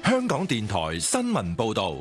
香港電台新聞報道。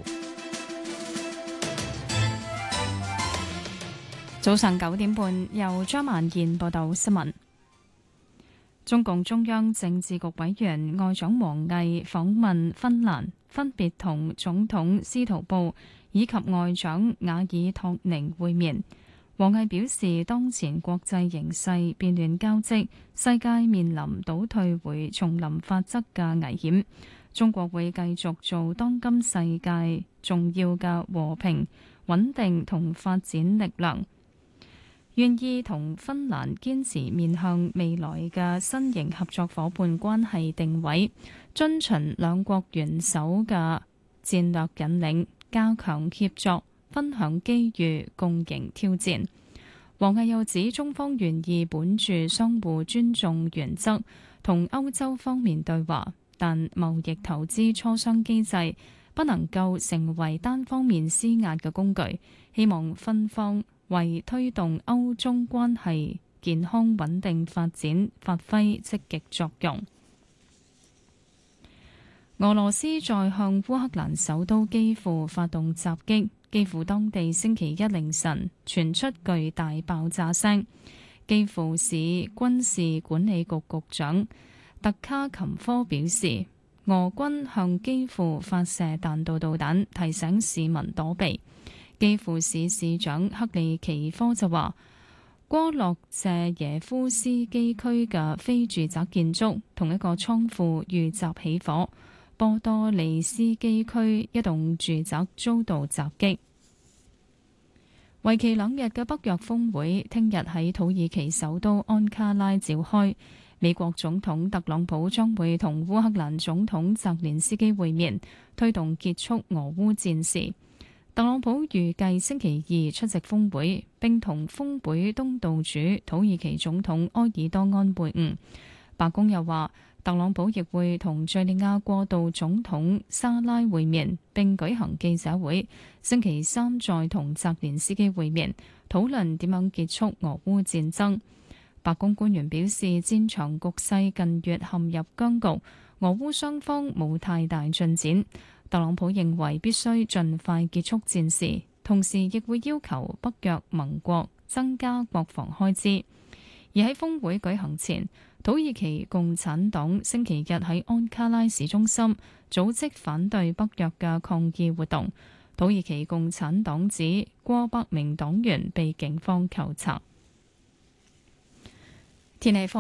早上9點半，由張曼燕報道新聞。中共中央政治局委員外長王毅訪問芬蘭，分別同總統斯圖布以及外長瓦爾托寧會面。王毅表示，當前國際形勢變亂交織，世界面臨倒退回叢林法則嘅危險。中國會繼續做當今世界重要嘅和平、穩定同發展力量，願意同芬蘭堅持面向未來嘅新型合作夥伴關係定位，遵循兩國元首嘅戰略引領，加強協作，分享機遇，共迎挑戰。王毅又指，中方願意本住相互尊重原則，同歐洲方面對話，但貿易投資磋商機制不能夠成為單方面施壓嘅工具，希望芬方為推動歐中關係健康穩定發展發揮積極作用。俄羅斯再向烏克蘭首都基輔發動襲擊，基輔當地星期一凌晨傳出巨大爆炸聲。基輔市軍事管理局局長特卡琴科表示，俄軍向基輔發射彈道導彈，提醒市民躲避。基輔市市長克利奇科就話，戈洛謝耶夫斯基區嘅非住宅建築同一個倉庫遇襲起火，波多利斯基區一棟住宅遭到襲擊。為期2日嘅北約峰會聽日喺土耳其首都安卡拉召開，美國總統特朗普將會同烏克蘭總統澤連斯基會面，推動結束俄烏戰事。特朗普預計星期二出席峰會，並同峰會東道主土耳其總統埃爾多安會晤。白宮又話，特朗普亦會同敘利亞過渡總統沙拉會面，並舉行記者會。星期三再同澤連斯基會面，討論點樣結束俄烏戰爭。白宮官員表示，戰場局勢近月陷入僵局，俄烏雙方冇太大進展。特朗普認為必須盡快結束戰事，同時亦會要求北約盟國增加國防開支。而喺峰會舉行前，土耳其共產黨星期日喺安卡拉市中心組織反對北約嘅抗議活動。土耳其共產黨指過百名黨員被警方扣查。天氣方面。